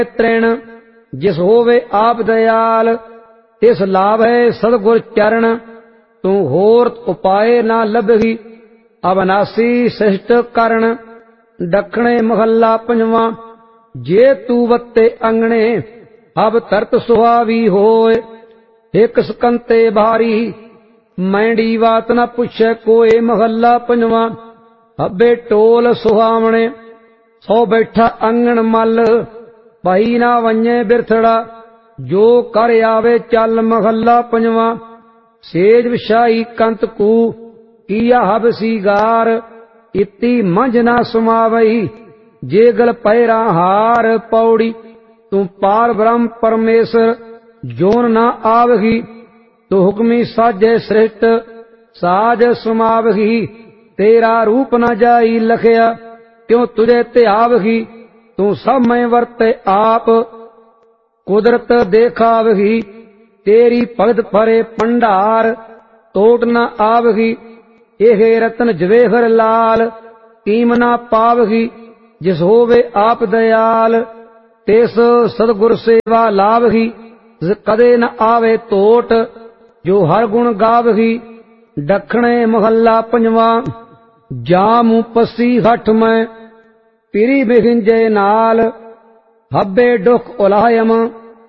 ਤ੍ਰਿਣ ਜਿਸ ਹੋਵੇ ਆਪ ਦਇਆਲ ਤਿਸ ਲਾਭ ਹੈ ਸਤਿਗੁਰ ਚਰਨ ਤੂੰ ਹੋਰ ਉਪਾਏ ਨਾ ਲੱਭਹੀ ਅਬਨਾਸੀ ਸਿਸ਼ਟ ਕਰਨ ਦੱਖਣੇ ਮਹੱਲਾ ਪੰਜਵਾਂ ਜੇ ਤੂੰ ਵੱਤੇ ਅੰਗਣੇ ਅਬ ਤਰਤ ਸੁਹਾਵੀ ਹੋਏ ਇੱਕ ਸਕੰਤੇ ਭਾਰੀ ਮੈਂਡੀ ਬਾਤ ਨਾ ਪੁੱਛੈ ਕੋਏ ਮਹੱਲਾ ਪੰਜਵਾਂ ਅੱਬੇ ਟੋਲ ਸੁਹਾਵਣੇ ਸੋ ਬੈਠਾ ਅੰਗਣ ਮੱਲ ਭਾਈ ਨਾ ਵੰਨੇ ਬਿਰਥੜਾ ਜੋ ਕਰ ਆਵੇ ਚੱਲ ਮਹੱਲਾ ਪੰਜਵਾਂ ਸੇਜ ਵਿਛਾਈ ਕੰਤ ਕੂ ਕੀਆ ਹਬ ਸੀਗਾਰ ਇਤੀ ਮੰਝ ਨਾ ਸਮਾਵਈ ਜੇ ਗਲ ਪੈਰਾ ਹਾਰ ਪੌੜੀ ਤੂੰ ਪਾਰ ਬ੍ਰਹਮ ਪਰਮੇਸ਼ਰ ਜੋਨ ਨਾ ਆਵਹੀ ਤੂੰ ਹੁਕਮੀ ਸਾਜੇ ਸ੍ਰਿਸ਼ਟ ਸਾਜ ਸਮਾਵਹੀ ਤੇਰਾ ਰੂਪ ਨਾ ਜਾਈ ਲਖਿਆ ਕਿਉ ਤੁਝੇ ਧਿਆਵਹੀ ਤੂੰ ਸਭ ਮੈਂ ਵਰਤੇ ਆਪ ਕੁਦਰਤ ਦੇਖਾਵਹੀ ਤੇਰੀ ਭਗਤ ਭਰੇ ਭੰਡਾਰ ਤੋਟ ਨਾ ਆਵਹੀ ਇਹ ਰਤਨ ਜਵੇਹਰ ਲਾਲ ਕੀਮ ਨਾ ਪਾਵਹੀ ਜਿਸ ਹੋਵੇ ਆਪ ਦਇਆਲ ਤਿਸ ਸਤਿਗੁਰ ਸੇਵਾ ਲਾਵਹੀ ਕਦੇ ਨ ਆਵੇ ਤੋਟ ਜੋ ਹਰ ਗੁਣ ਗਾਵਹੀ ਦੱਖਣੇ ਮਹੱਲਾ ਪੰਜਵਾਂ ਜਾਮੂ ਪਸੀ ਹਠ ਮੈਂ ਪਿਰੀ ਬਿਹਿੰਜੇ ਨਾਲ ਹੱਬੇ ਦੁਖ ਉਲਾਇਮ